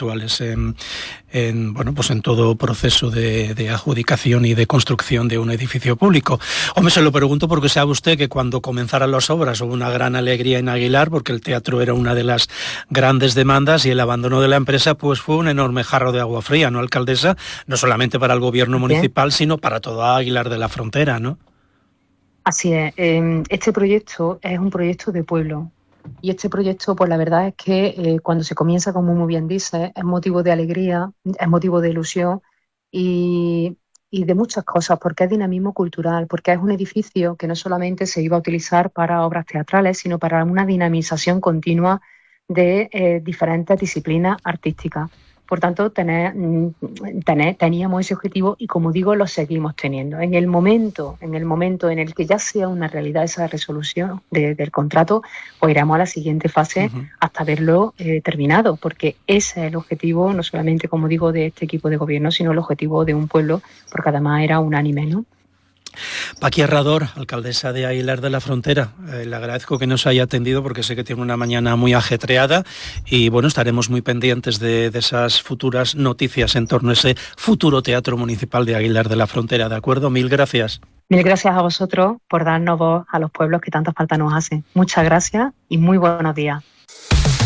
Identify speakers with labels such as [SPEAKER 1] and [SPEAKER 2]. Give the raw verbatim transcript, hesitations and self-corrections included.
[SPEAKER 1] habituales en, en bueno, pues en todo proceso de, de adjudicación y de construcción de un edificio público. Hombre, se lo pregunto porque sabe usted que cuando comenzaron las obras hubo una gran alegría en Aguilar, porque el teatro era una de las grandes demandas, y el abandono de la empresa pues fue un enorme jarro de agua fría, ¿no, alcaldesa? No solamente para el gobierno municipal, Bien. sino para toda Aguilar de la Frontera, ¿no?
[SPEAKER 2] Así es. Este proyecto es un proyecto de pueblo. Y este proyecto, pues la verdad es que eh, cuando se comienza, como muy bien dice, es motivo de alegría, es motivo de ilusión y, y de muchas cosas, porque es dinamismo cultural, porque es un edificio que no solamente se iba a utilizar para obras teatrales, sino para una dinamización continua de eh, diferentes disciplinas artísticas. Por tanto, tener, tener, teníamos ese objetivo y, como digo, lo seguimos teniendo. En el momento, en el momento en el que ya sea una realidad esa resolución de, del contrato, pues iremos a la siguiente fase uh-huh. hasta verlo eh, terminado, porque ese es el objetivo, no solamente, como digo, de este equipo de gobierno, sino el objetivo de un pueblo, porque además era unánime, ¿no?
[SPEAKER 1] Paqui Herrador, alcaldesa de Aguilar de la Frontera, eh, le agradezco que nos haya atendido porque sé que tiene una mañana muy ajetreada y bueno, estaremos muy pendientes de, de esas futuras noticias en torno a ese futuro Teatro Municipal de Aguilar de la Frontera, ¿de acuerdo? Mil gracias.
[SPEAKER 2] Mil gracias a vosotros por darnos voz a los pueblos que tanta falta nos hacen. Muchas gracias y muy buenos días.